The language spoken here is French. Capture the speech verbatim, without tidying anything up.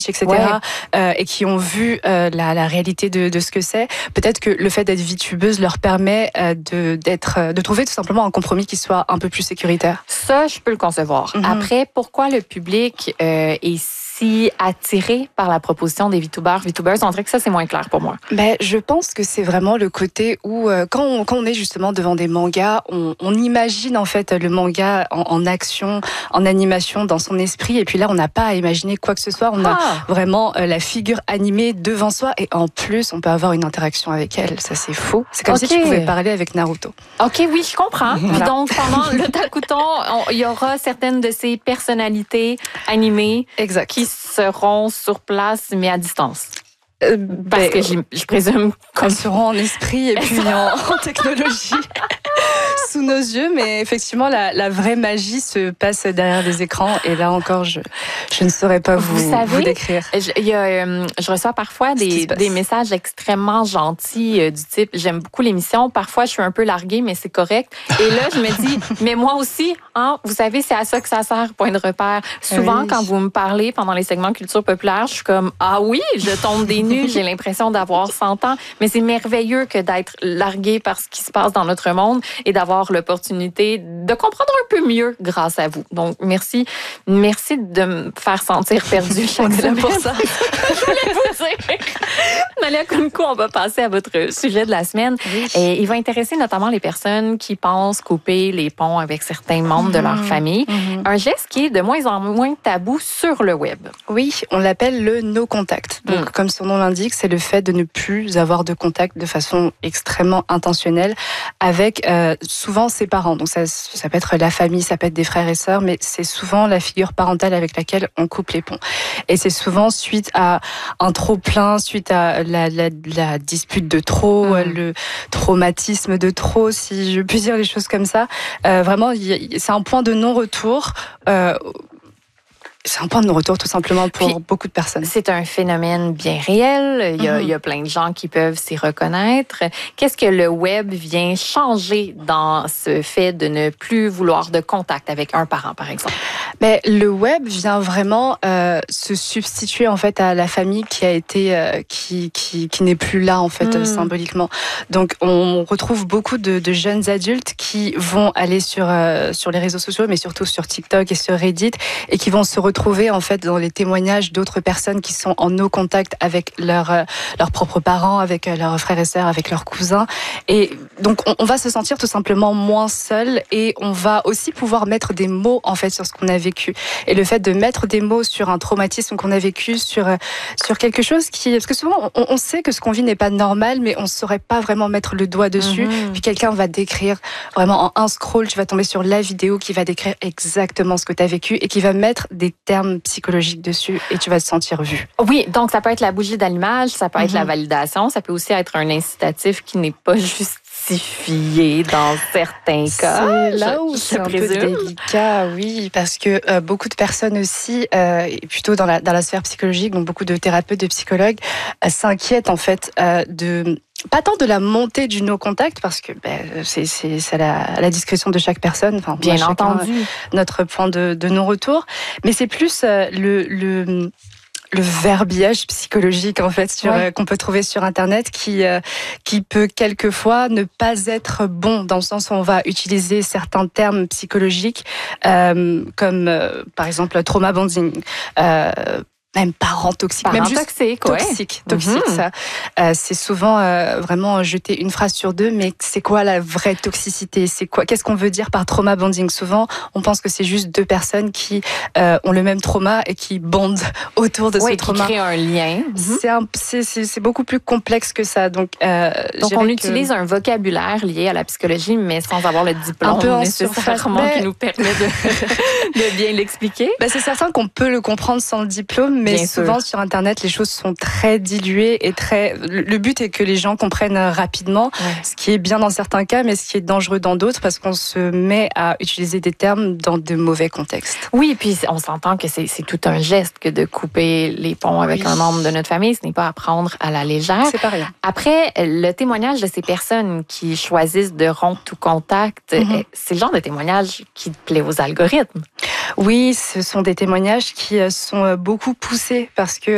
et cetera, ouais. euh, et qui ont vu euh, la, la réalité de, de ce que c'est, peut-être que le fait d'être VTubeuse leur permet euh, de, d'être, de trouver tout simplement un compromis qui soit un peu plus sécuritaire. Ça, je peux le concevoir. Mm-hmm. Après, pourquoi le public euh, est si attiré par la proposition des VTubers, VTubers, on dirait que ça, c'est moins clair pour moi. Ben, je pense que c'est vraiment le côté où, euh, quand, on, quand on est justement devant des mangas, on, on imagine en fait le manga en, en action, en animation dans son esprit, et puis là, on n'a pas à imaginer quoi que ce soit. On ah. a vraiment euh, la figure animée devant soi, et en plus, on peut avoir une interaction avec elle. Ça, c'est faux. C'est comme okay. si tu pouvais parler avec Naruto. OK, oui, je comprends. Voilà. Donc, pendant l'Otakuton, il y aura certaines de ces personnalités animées exact. qui seront sur place, mais à distance. Euh, Parce ben, que je présume qu'elles seront en esprit et puis en, en technologie sous nos yeux, mais effectivement, la, la vraie magie se passe derrière les écrans. Et là encore, je, je ne saurais pas vous, vous, savez, vous décrire. Je, il y a, euh, je reçois parfois des, des messages extrêmement gentils euh, du type « J'aime beaucoup l'émission, parfois je suis un peu larguée, mais c'est correct. » Et là, je me dis « Mais moi aussi, hein, vous savez, c'est à ça que ça sert, point de repère. » Souvent, oui. quand vous me parlez pendant les segments culture populaire, je suis comme « Ah oui, je tombe des nues, j'ai l'impression d'avoir cent ans. » Mais c'est merveilleux que d'être larguée par ce qui se passe dans notre monde et d'avoir l'opportunité de comprendre un peu mieux grâce à vous. Donc, merci. Merci de me faire sentir perdue chaque semaine. pour ça. Je voulais vous dire. Malia Kounkou, on va passer à votre sujet de la semaine. Oui. Et il va intéresser notamment les personnes qui pensent couper les ponts avec certains membres mmh. de leur famille. Mmh. Un geste qui est de moins en moins tabou sur le web. Oui, on l'appelle le no contact. Donc, mmh. comme son nom l'indique, c'est le fait de ne plus avoir de contact de façon extrêmement intentionnelle avec euh, souvent ses parents. Donc ça, ça peut être la famille, ça peut être des frères et sœurs, mais c'est souvent la figure parentale avec laquelle on coupe les ponts. Et c'est souvent suite à un trop-plein, suite à la, la, la dispute de trop, mmh. le traumatisme de trop, si je puis dire les choses comme ça. Euh, vraiment, c'est un point de non-retour. Euh, C'est un point de non-retour tout simplement pour Puis, beaucoup de personnes. C'est un phénomène bien réel. Il y a, mm-hmm. il y a plein de gens qui peuvent s'y reconnaître. Qu'est-ce que le web vient changer dans ce fait de ne plus vouloir de contact avec un parent, par exemple? Mais le web vient vraiment euh, se substituer en fait à la famille qui a été, euh, qui, qui, qui n'est plus là en fait mm. symboliquement. Donc on retrouve beaucoup de, de jeunes adultes qui vont aller sur euh, sur les réseaux sociaux, mais surtout sur TikTok et sur Reddit, et qui vont se retrouver en fait dans les témoignages d'autres personnes qui sont en no contact avec leurs euh, leurs propres parents, avec euh, leurs frères et sœurs, avec leurs cousins. Et donc on, on va se sentir tout simplement moins seul, et on va aussi pouvoir mettre des mots en fait sur ce qu'on a vécu. Et le fait de mettre des mots sur un traumatisme qu'on a vécu, sur sur quelque chose qui, parce que souvent on, on sait que ce qu'on vit n'est pas normal, mais on saurait pas vraiment mettre le doigt dessus. Mm-hmm. Puis quelqu'un va décrire vraiment en un scroll, tu vas tomber sur la vidéo qui va décrire exactement ce que tu as vécu et qui va mettre des termes psychologiques dessus, et tu vas te sentir vu. Oui, donc ça peut être la bougie d'allumage, ça peut mm-hmm. être la validation, ça peut aussi être un incitatif qui n'est pas juste dans certains cas. C'est là où c'est un peu délicat, oui, parce que euh, beaucoup de personnes aussi, euh, plutôt dans la, dans la sphère psychologique, donc beaucoup de thérapeutes, de psychologues, euh, s'inquiètent en fait euh, de... Pas tant de la montée du no-contact, parce que ben, c'est, c'est, c'est à, la, à la discrétion de chaque personne. Enfin, bien chacun, entendu. Notre point de, de non-retour. Mais c'est plus euh, le... le le verbiage psychologique en fait sur, ouais. euh, qu'on peut trouver sur internet, qui euh, qui peut quelquefois ne pas être bon, dans le sens où on va utiliser certains termes psychologiques euh, comme euh, par exemple trauma bonding, euh, même parents toxiques, parents même juste toxiques, toxique, ouais. toxique, mm-hmm. ça, euh, c'est souvent euh, vraiment jeter une phrase sur deux. Mais c'est quoi la vraie toxicité? C'est quoi? Qu'est-ce qu'on veut dire par trauma bonding? Souvent, on pense que c'est juste deux personnes qui euh, ont le même trauma et qui bondent autour de ouais, ce trauma. Qui créent un lien. Mm-hmm. C'est, un, c'est, c'est, c'est beaucoup plus complexe que ça. Donc, euh, donc on utilise que... un vocabulaire lié à la psychologie, mais sans avoir le diplôme un peu nécessairement mais... qui nous permet de, de bien l'expliquer. Ben, c'est certain qu'on peut le comprendre sans le diplôme. Mais Bien souvent sûr. Sur Internet, les choses sont très diluées et très. Le but est que les gens comprennent rapidement, ouais. ce qui est bien dans certains cas, mais ce qui est dangereux dans d'autres, parce qu'on se met à utiliser des termes dans de mauvais contextes. Oui, puis on s'entend que c'est, c'est tout un geste que de couper les ponts avec oui. un membre de notre famille. Ce n'est pas à prendre à la légère. C'est pas rien. Après, le témoignage de ces personnes qui choisissent de rompre tout contact, mm-hmm. c'est le genre de témoignage qui plaît aux algorithmes. Oui, ce sont des témoignages qui sont beaucoup poussés parce que